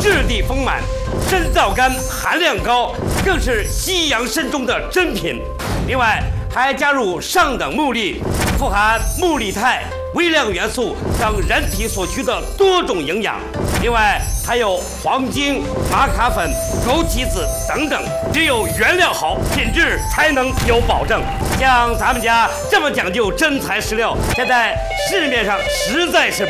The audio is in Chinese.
质地丰满，深皂苷含量高，更是西洋参中的珍品。另外还加入上等木粒，富含木力肽、微量元素等人体所需的多种营养。另外还有黄精、玛卡粉、枸杞子等等，只有原料好，品质才能有保证。像咱们家这么讲究真材实料，现在市面上实在是